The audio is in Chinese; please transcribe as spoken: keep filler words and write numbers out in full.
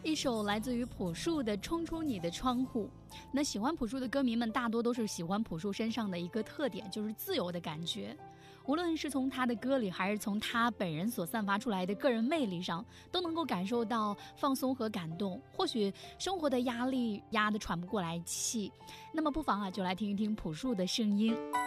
一首来自于朴树的《冲出你的窗户》。那喜欢朴树的歌迷们大多都是喜欢朴树身上的一个特点，就是自由的感觉。无论是从他的歌里，还是从他本人所散发出来的个人魅力上，都能够感受到放松和感动。或许生活的压力压得喘不过来气，那么不妨啊，就来听一听朴树的声音。